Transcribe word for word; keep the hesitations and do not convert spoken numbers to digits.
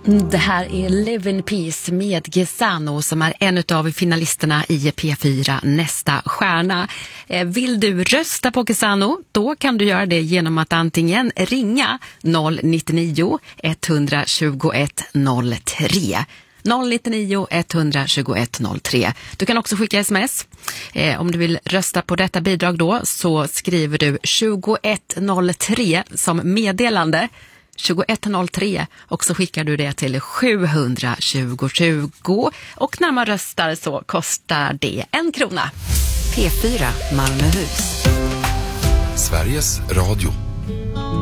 Det här är Live in Peace med Gesano som är en av finalisterna i P fyra Nästa stjärna. Vill du rösta på Gesano, då kan du göra det genom att antingen ringa noll nio nio ett två ett noll tre. noll nio nio ett två ett noll tre. Du kan också skicka sms. Eh, om du vill rösta på detta bidrag då så skriver du tjugoett noll tre som meddelande. tjugoett noll tre och så skickar du det till sju tjugo tjugo och när man röstar så kostar det en krona. P fyra Malmöhus. Sveriges Radio.